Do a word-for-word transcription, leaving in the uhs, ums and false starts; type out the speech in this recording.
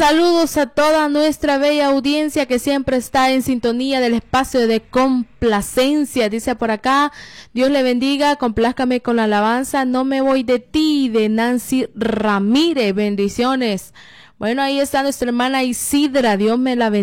saludos a toda nuestra bella audiencia que siempre está en sintonía del espacio de complacencia. Dice por acá, Dios le bendiga, complázcame con la alabanza, no me voy de ti, de Nancy Ramírez. Bendiciones. Bueno, ahí está nuestra hermana Isidra, Dios me la bendiga.